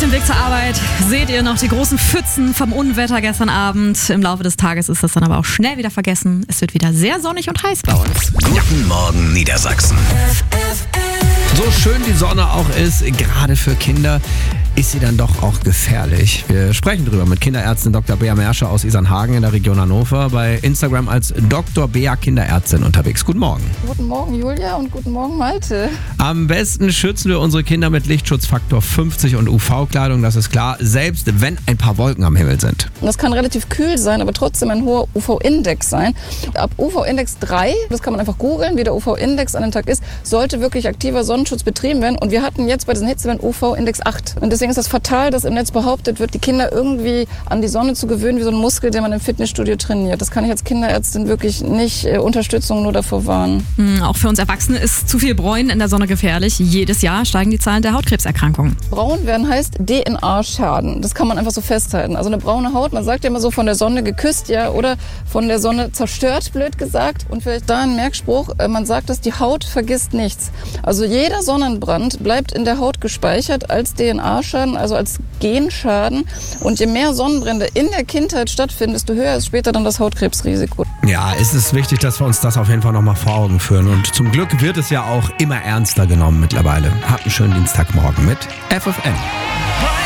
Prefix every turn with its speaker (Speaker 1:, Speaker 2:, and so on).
Speaker 1: dem Weg zur Arbeit seht ihr noch die großen Pfützen vom Unwetter gestern Abend. Im Laufe des Tages ist das dann aber auch schnell wieder vergessen. Es wird wieder sehr sonnig und heiß bei uns.
Speaker 2: Guten Morgen Niedersachsen.
Speaker 3: So schön die Sonne auch ist, gerade für Kinder, ist sie dann doch auch gefährlich. Wir sprechen drüber mit Kinderärztin Dr. Bea Merscher aus Isernhagen in der Region Hannover, bei Instagram als Dr. Bea Kinderärztin unterwegs. Guten Morgen.
Speaker 4: Guten Morgen Julia und guten Morgen Malte.
Speaker 3: Am besten schützen wir unsere Kinder mit Lichtschutzfaktor 50 und UV-Kleidung, das ist klar, selbst wenn ein paar Wolken am Himmel sind.
Speaker 4: Das kann relativ kühl sein, aber trotzdem ein hoher UV-Index sein. Ab UV-Index 3, das kann man einfach googeln, wie der UV-Index an dem Tag ist, sollte wirklich aktiver Sonnenschutz betrieben werden. Und wir hatten jetzt bei diesen Hitzewellen UV-Index 8. Und deswegen ist das fatal, dass im Netz behauptet wird, die Kinder irgendwie an die Sonne zu gewöhnen, wie so ein Muskel, den man im Fitnessstudio trainiert. Das kann ich als Kinderärztin wirklich nicht Unterstützung nur davor warnen.
Speaker 1: Auch für uns Erwachsene ist zu viel Bräunen in der Sonne gefährlich. Jedes Jahr steigen die Zahlen der Hautkrebserkrankungen.
Speaker 4: Braun werden heißt DNA-Schaden. Das kann man einfach so festhalten. Also eine braune Haut, man sagt ja immer so von der Sonne geküsst, ja, oder von der Sonne zerstört, blöd gesagt. Und vielleicht da ein Merkspruch, man sagt, dass die Haut vergisst nichts. Also jeder Sonnenbrand bleibt in der Haut gespeichert als DNA-Schaden, also als Genschaden. Und je mehr Sonnenbrände in der Kindheit stattfinden, desto höher ist später dann das Hautkrebsrisiko.
Speaker 3: Ja, es ist wichtig, dass wir uns das auf jeden Fall nochmal vor Augen führen. Und zum Glück wird es ja auch immer ernster genommen mittlerweile. Habt einen schönen Dienstagmorgen mit FFN.